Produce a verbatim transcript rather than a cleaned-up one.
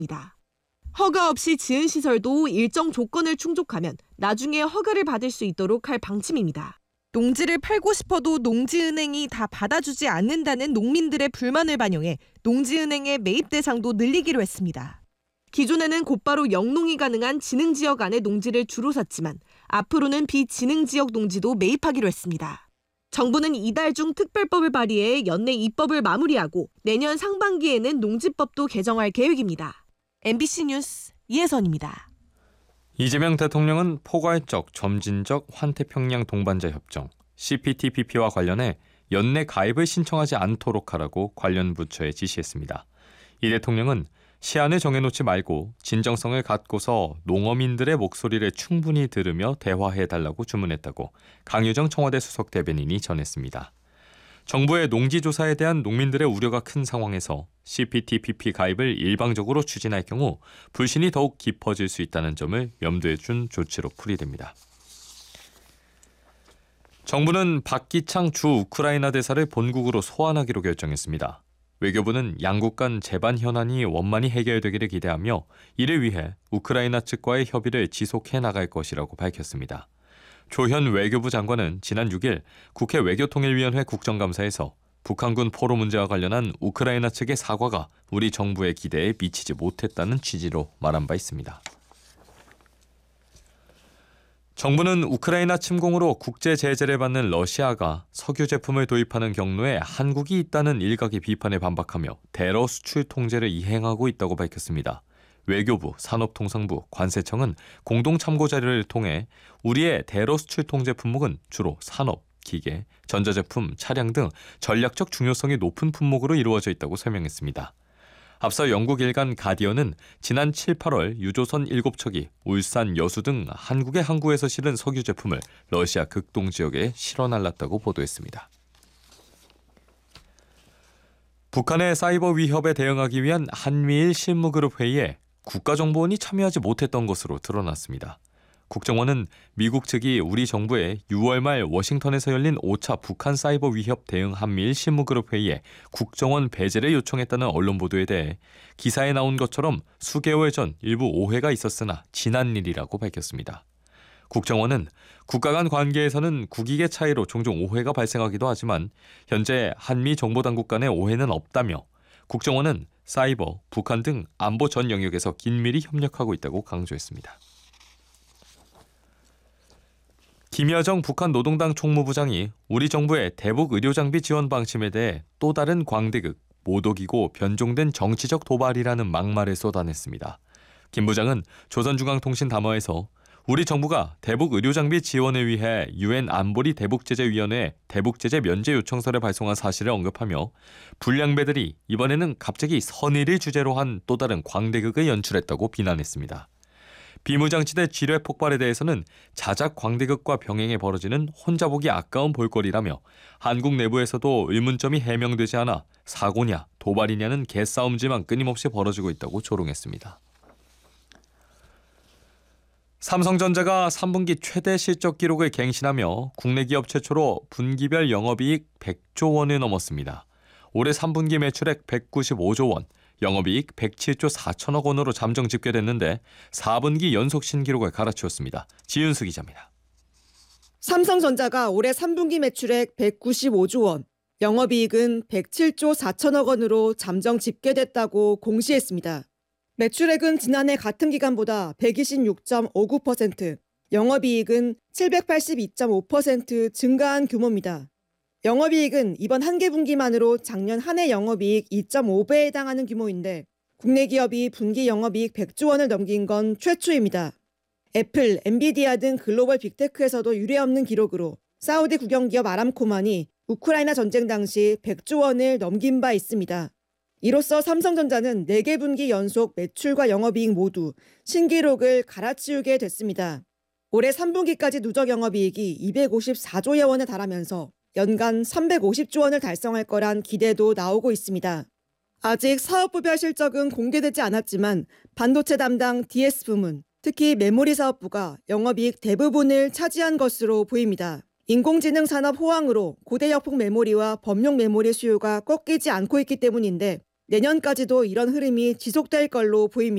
있습니다. 허가 없이 지은 시설도 일정 조건을 충족하면 나중에 허가를 받을 수 있도록 할 방침입니다. 농지를 팔고 싶어도 농지은행이 다 받아주지 않는다는 농민들의 불만을 반영해 농지은행의 매입 대상도 늘리기로 했습니다. 기존에는 곧바로 영농이 가능한 진흥지역 안의 농지를 주로 샀지만 앞으로는 비진흥지역 농지도 매입하기로 했습니다. 정부는 이달 중 특별법을 발의해 연내 입법을 마무리하고 내년 상반기에는 농지법도 개정할 계획입니다. 엠비씨 뉴스 이혜선입니다. 이재명 대통령은 포괄적, 점진적 환태평양 동반자 협정 씨피티피피와 관련해 연내 가입을 신청하지 않도록 하라고 관련 부처에 지시했습니다. 이 대통령은 시한을 정해놓지 말고 진정성을 갖고서 농어민들의 목소리를 충분히 들으며 대화해달라고 주문했다고 강유정 청와대 수석 대변인이 전했습니다. 정부의 농지조사에 대한 농민들의 우려가 큰 상황에서 씨피티피피 가입을 일방적으로 추진할 경우 불신이 더욱 깊어질 수 있다는 점을 염두에 준 조치로 풀이됩니다. 정부는 박기창 주 우크라이나 대사를 본국으로 소환하기로 결정했습니다. 외교부는 양국 간 재반 현안이 원만히 해결되기를 기대하며 이를 위해 우크라이나 측과의 협의를 지속해 나갈 것이라고 밝혔습니다. 조현 외교부 장관은 지난 육 일 국회 외교통일위원회 국정감사에서 북한군 포로 문제와 관련한 우크라이나 측의 사과가 우리 정부의 기대에 미치지 못했다는 취지로 말한 바 있습니다. 정부는 우크라이나 침공으로 국제 제재를 받는 러시아가 석유 제품을 도입하는 경로에 한국이 있다는 일각의 비판에 반박하며 대러 수출 통제를 이행하고 있다고 밝혔습니다. 외교부, 산업통상부, 관세청은 공동 참고 자료를 통해 우리의 대러 수출 통제 품목은 주로 산업, 기계, 전자제품, 차량 등 전략적 중요성이 높은 품목으로 이루어져 있다고 설명했습니다. 앞서 영국 일간 가디언은 지난 칠, 팔월 유조선 일곱 척이 울산, 여수 등 한국의 항구에서 실은 석유 제품을 러시아 극동 지역에 실어 날랐다고 보도했습니다. 북한의 사이버 위협에 대응하기 위한 한미일 실무그룹 회의에 국가정보원이 참여하지 못했던 것으로 드러났습니다. 국정원은 미국 측이 우리 정부에 유월 말 워싱턴에서 열린 오 차 북한 사이버 위협 대응 한미일 실무그룹 회의에 국정원 배제를 요청했다는 언론 보도에 대해 기사에 나온 것처럼 수개월 전 일부 오해가 있었으나 지난 일이라고 밝혔습니다. 국정원은 국가 간 관계에서는 국익의 차이로 종종 오해가 발생하기도 하지만 현재 한미 정보당국 간의 오해는 없다며 국정원은 사이버, 북한 등 안보 전 영역에서 긴밀히 협력하고 있다고 강조했습니다. 김여정 북한 노동당 총무부장이 우리 정부의 대북 의료장비 지원 방침에 대해 또 다른 광대극, 모독이고 변종된 정치적 도발이라는 막말을 쏟아냈습니다. 김 부장은 조선중앙통신 담화에서 우리 정부가 대북 의료장비 지원을 위해 유엔 안보리 대북제재위원회에 대북제재 면제 요청서를 발송한 사실을 언급하며 불량배들이 이번에는 갑자기 선의를 주제로 한 또 다른 광대극을 연출했다고 비난했습니다. 비무장지대 지뢰 폭발에 대해서는 자작 광대극과 병행해 벌어지는 혼자 보기 아까운 볼거리라며 한국 내부에서도 의문점이 해명되지 않아 사고냐 도발이냐는 개싸움질만 끊임없이 벌어지고 있다고 조롱했습니다. 삼성전자가 삼 분기 최대 실적 기록을 갱신하며 국내 기업 최초로 분기별 영업이익 백조 원을 넘었습니다. 올해 삼 분기 매출액 백구십오조 원, 영업이익 백칠조 사천억 원으로 잠정 집계됐는데 사 분기 연속 신기록을 갈아치웠습니다. 지윤수 기자입니다. 삼성전자가 올해 삼 분기 매출액 백구십오조 원, 영업이익은 백칠조 사천억 원으로 잠정 집계됐다고 공시했습니다. 매출액은 지난해 같은 기간보다 백이십육 점 오구 퍼센트, 영업이익은 칠백팔십이 점 오 퍼센트 증가한 규모입니다. 영업이익은 이번 한 개 분기만으로 작년 한 해 영업이익 이 점 오 배에 해당하는 규모인데 국내 기업이 분기 영업이익 백조 원을 넘긴 건 최초입니다. 애플, 엔비디아 등 글로벌 빅테크에서도 유례없는 기록으로 사우디 국영기업 아람코만이 우크라이나 전쟁 당시 백조 원을 넘긴 바 있습니다. 이로써 삼성전자는 네 개 분기 연속 매출과 영업이익 모두 신기록을 갈아치우게 됐습니다. 올해 삼 분기까지 누적 영업이익이 이백오십사조여 원에 달하면서 연간 삼백오십조 원을 달성할 거란 기대도 나오고 있습니다. 아직 사업부별 실적은 공개되지 않았지만 반도체 담당 디에스 부문, 특히 메모리 사업부가 영업이익 대부분을 차지한 것으로 보입니다. 인공지능 산업 호황으로 고대역폭 메모리와 범용 메모리 수요가 꺾이지 않고 있기 때문인데 내년까지도 이런 흐름이 지속될 걸로 보입니다.